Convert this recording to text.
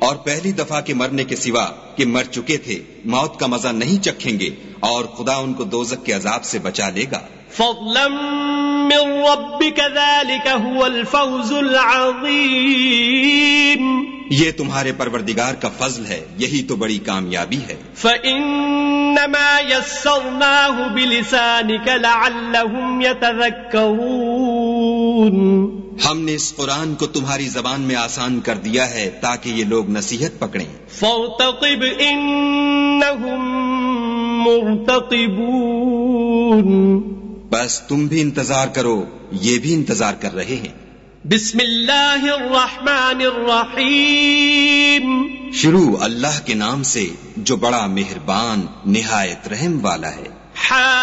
और पहली दफा के मरने के सिवा कि मर चुके थे मौत का मजा नहीं चखेंगे और खुदा उनको दोज़ख के अजाब से बचा लेगा। फ़ज़लन मिन रब्बिक ज़ालिका हुवल फ़ौज़ुल अज़ीम, ये तुम्हारे परवरदिगार का फजल है, यही तो बड़ी कामयाबी है। फ़इन्नमा यस्सरनाहु बिलिसानिक लअल्लहुम यतज़क्करून, हमने इस कुरान को तुम्हारी जबान में आसान कर दिया है ताकि ये लोग नसीहत पकड़ें। फ़र्तक़िब इन्नहुम मुर्तक़िबून, बस तुम भी इंतजार करो, ये भी इंतजार कर रहे हैं। बिस्मिल्लाहिर्रहमानिर्रहीम, शुरू अल्लाह के नाम से जो बड़ा मेहरबान निहायत रहम वाला है।